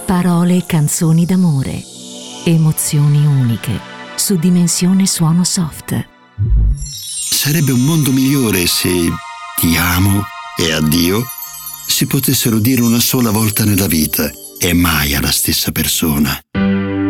Parole e canzoni d'amore. Emozioni uniche. Su Dimensione Suono Soft. Sarebbe un mondo migliore se ti amo e addio si potessero dire una sola volta nella vita e mai alla stessa persona.